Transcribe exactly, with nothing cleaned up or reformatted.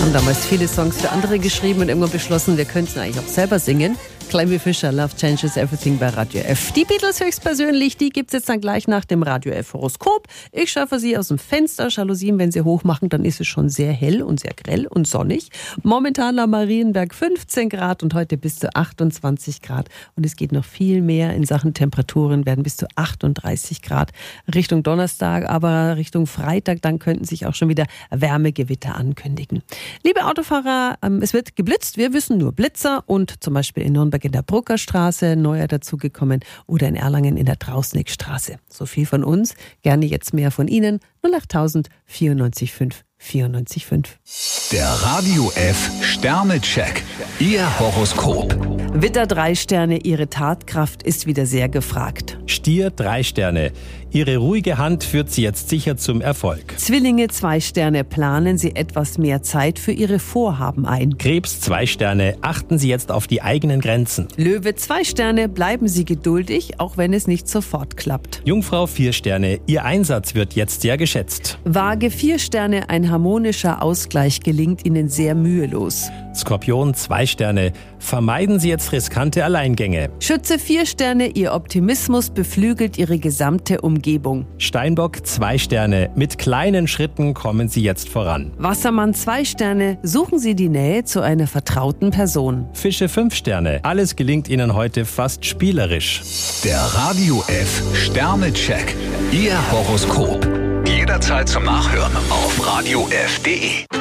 Haben damals viele Songs für andere geschrieben und irgendwann beschlossen, wir könnten eigentlich auch selber singen. Clemmy Fisher, Love Changes Everything bei Radio F. Die Beatles höchstpersönlich, die gibt's jetzt dann gleich nach dem Radio F Horoskop. Ich schaffe sie aus dem Fenster, Jalousien, wenn sie hochmachen, dann ist es schon sehr hell und sehr grell und sonnig. Momentan am Marienberg fünfzehn Grad und heute bis zu achtundzwanzig Grad. Und es geht noch viel mehr in Sachen Temperaturen, werden bis zu achtunddreißig Grad Richtung Donnerstag, aber Richtung Freitag, dann könnten sich auch schon wieder Wärmegewitter ankündigen. Liebe Autofahrer, es wird geblitzt, wir wissen nur Blitzer und zum Beispiel in Nürnberg in der Bruckerstraße, neuer dazugekommen, oder in Erlangen in der Trausnickstraße. So viel von uns, gerne jetzt mehr von Ihnen. null achttausend vierundneunzig fünf vierundneunzig fünf. Der Radio F Sternecheck. Ihr Horoskop. Widder drei Sterne, Ihre Tatkraft ist wieder sehr gefragt. Stier drei Sterne. Ihre ruhige Hand führt Sie jetzt sicher zum Erfolg. Zwillinge zwei Sterne, planen Sie etwas mehr Zeit für Ihre Vorhaben ein. Krebs zwei Sterne. Achten Sie jetzt auf die eigenen Grenzen. Löwe zwei Sterne, bleiben Sie geduldig, auch wenn es nicht sofort klappt. Jungfrau vier Sterne. Ihr Einsatz wird jetzt sehr geschätzt. Waage vier Sterne, ein harmonischer Ausgleich gelingt Ihnen sehr mühelos. Skorpion zwei Sterne. Vermeiden Sie jetzt riskante Alleingänge. Schütze vier Sterne, Ihr Optimismus beflügelt Ihre gesamte Umgebung. Steinbock zwei Sterne. Mit kleinen Schritten kommen Sie jetzt voran. Wassermann zwei Sterne, suchen Sie die Nähe zu einer vertrauten Person. Fische fünf Sterne. Alles gelingt Ihnen heute fast spielerisch. Der Radio F Sternecheck. Ihr Horoskop. Jederzeit zum Nachhören auf radio f punkt de.